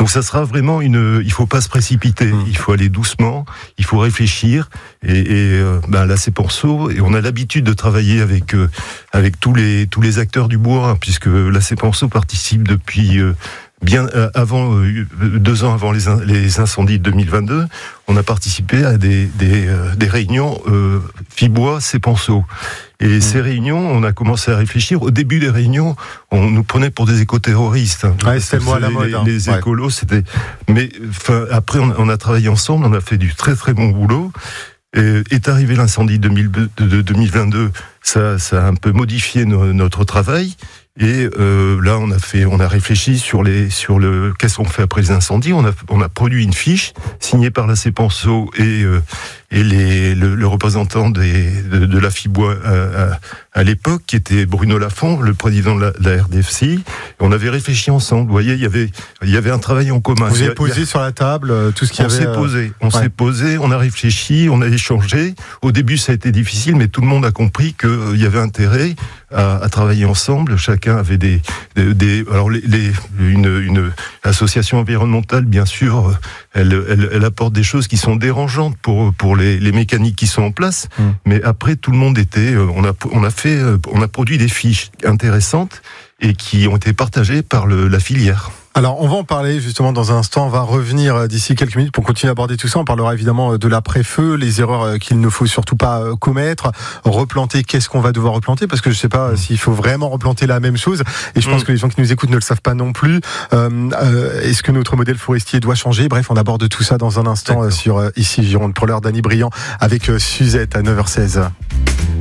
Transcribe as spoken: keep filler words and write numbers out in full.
Donc ça sera vraiment une. Il faut pas se précipiter. Mmh. Il faut aller doucement. Il faut réfléchir. Et, et euh, ben là, c'est Ponceau. Et on a l'habitude de travailler avec euh, avec tous les tous les acteurs du bois, hein, puisque là, c'est Ponceau participe depuis. Euh, Bien euh, avant euh, deux ans avant les, in- les incendies de deux mille vingt-deux, on a participé à des des, euh, des réunions euh, Fibois, c'est Ponceau. Et mmh. ces réunions, on a commencé à réfléchir. Au début des réunions, on nous prenait pour des éco-terroristes. Hein, ouais, c'était moi à la mode. Les, hein. les ouais. écolos, c'était. Mais enfin, après, on, on a travaillé ensemble. On a fait du très très bon boulot. Et est arrivé l'incendie de deux mille vingt-deux. Ça, ça a un peu modifié no, notre travail. Et euh, là, on a fait, on a réfléchi sur les, sur le, qu'est-ce qu'on fait après les incendies. On a, on a produit une fiche signée par la Cepenso et euh, et les, le, le représentant des, de, de la Fibois à, à, à l'époque, qui était Bruno Lafont, le président de la, de la R D F C I. On avait réfléchi ensemble. Vous voyez, il y avait, il y avait un travail en commun. Vous avez a, posé a, sur la table tout ce qu'il y on avait. S'est posé, on ouais. s'est posé, on a réfléchi, on a échangé. Au début, ça a été difficile, mais tout le monde a compris qu'il euh, y avait intérêt à, à travailler ensemble. Chacun avait des, des, des alors les, les, une, une association environnementale, bien sûr, elle, elle, elle apporte des choses qui sont dérangeantes pour pour les, les mécaniques qui sont en place. Mmh. Mais après, tout le monde était, on a on a fait, on a produit des fiches intéressantes et qui ont été partagées par le, la filière. Alors, on va en parler justement dans un instant. On va revenir d'ici quelques minutes pour continuer à aborder tout ça. On parlera évidemment de l'après-feu, les erreurs qu'il ne faut surtout pas commettre, replanter, qu'est-ce qu'on va devoir replanter, parce que je ne sais pas s'il faut vraiment replanter la même chose. Et je pense mmh. que les gens qui nous écoutent ne le savent pas non plus. Euh, euh, est-ce que notre modèle forestier doit changer ? Bref, on aborde tout ça dans un instant. D'accord. Sur Ici Gironde. Pour l'heure, Dany Briand avec Suzette à neuf heures seize.